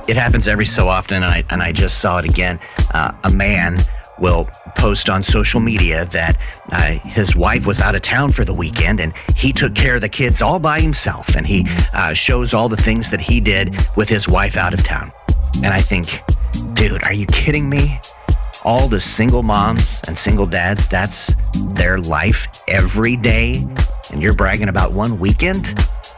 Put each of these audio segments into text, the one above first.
It happens every so often, and I just saw it again. A man will post on social media that his wife was out of town for the weekend and he took care of the kids all by himself, and he shows all the things that he did with his wife out of town. And I think, dude, are you kidding me? All the single moms and single dads, that's their life every day, and you're bragging about one weekend?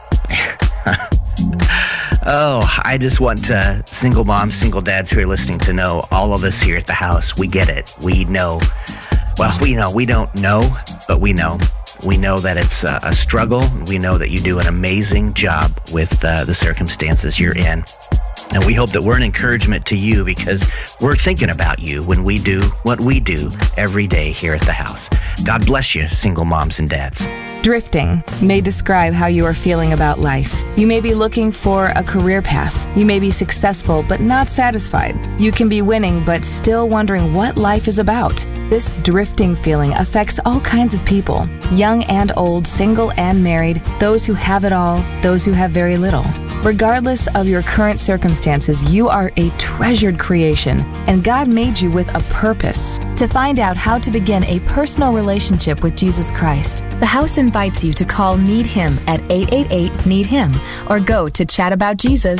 Oh, I just want single moms, single dads who are listening to know, all of us here at the house, we get it. We know. Well, we don't know, but we know. We know that it's a struggle. We know that you do an amazing job with the circumstances you're in. And we hope that we're an encouragement to you, because we're thinking about you when we do what we do every day here at the house. God bless you, single moms and dads. Drifting may describe how you are feeling about life. You may be looking for a career path. You may be successful but not satisfied. You can be winning but still wondering what life is about. This drifting feeling affects all kinds of people, young and old, single and married, those who have it all, those who have very little. Regardless of your current circumstances, you are a treasured creation, and God made you with a purpose. To find out how to begin a personal relationship with Jesus Christ, the house invites you to call Need Him at 888-NEED-HIM or go to chataboutjesus.com.